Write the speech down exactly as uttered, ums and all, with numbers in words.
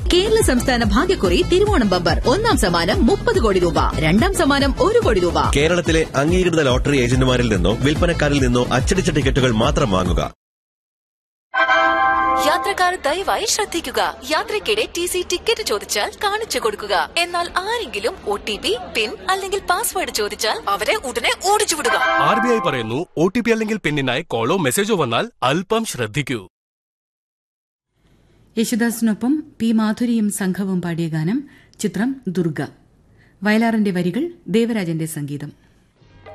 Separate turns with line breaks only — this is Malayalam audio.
കേരള സംസ്ഥാന ഭാഗ്യക്കുറി തിരുവോണം ബമ്പർ ഒന്നാം സമ്മാനം മുപ്പത് കോടി രൂപ, രണ്ടാം സമ്മാനം ഒരു കോടി രൂപ.
കേരളത്തിലെ അംഗീകൃത ലോട്ടറി ഏജന്റുമാരിൽ നിന്നോ വിൽപ്പനക്കാരിൽ നിന്നോ അച്ചടിച്ച ടിക്കറ്റുകൾ മാത്രം വാങ്ങുക.
യാത്രക്കാർ ദയവായി ശ്രദ്ധിക്കുക. യാത്രയ്ക്കിടെ ടി സി ടിക്കറ്റ് ചോദിച്ചാൽ കാണിച്ചു കൊടുക്കുക. എന്നാൽ ആരെങ്കിലും ഒ ടി പി, പിൻ അല്ലെങ്കിൽ പാസ്വേഡ് ചോദിച്ചാൽ അവരെ ഉടനെ ഓടിച്ചു വിടുക.
ആർ ബി ഐ പറയുന്നു, ഒ ടി പി അല്ലെങ്കിൽ പിന്നിനായി കോളോ മെസ്സേജോ വന്നാൽ അല്പം ശ്രദ്ധിക്കൂ.
യേശുദാസിനൊപ്പം പി മാധുരിയും സംഘവും പാടിയ ഗാനം. ചിത്രം ദുർഗ. വയലാറിന്റെ വരികൾ, ദേവരാജന്റെ സംഗീതം.